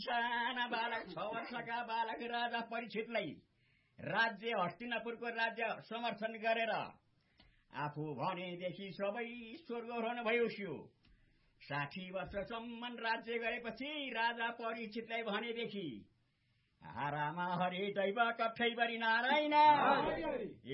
साना बालक 6 वर्षका बालक राजा परीक्षितलाई राज्य हस्तिनापुरको राज्य समर्थन गरेर आफू भनेदेखि सबै स्वर्ग हुनुभयो। 60 वर्षसम्म राज्य गरेपछि राजा परीक्षितलाई भनेदेखि आरामा हरि दैव कक्षैबरी नारायण